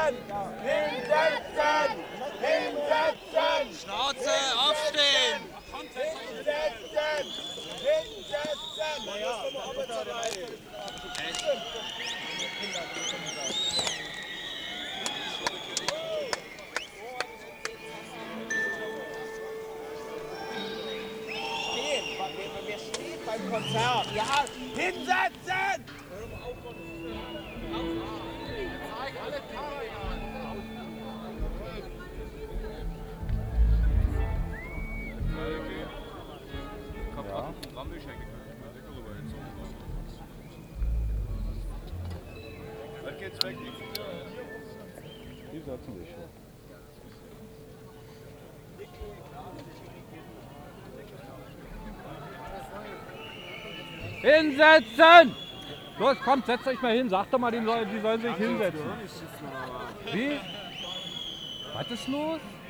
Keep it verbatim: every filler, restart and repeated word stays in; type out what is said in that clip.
Hinsetzen! Hinsetzen! Schnauze, aufstehen! Hinsetzen! Hinsetzen! Na ja, wer steht beim Konzert? Ja, hinsetzen! Alle Dann geht's weg. Die setzen sich schon. Hinsetzen! Los, kommt, setzt euch mal hin. Sagt doch mal, die sollen, die sollen sich hinsetzen. Wie? Was ist los?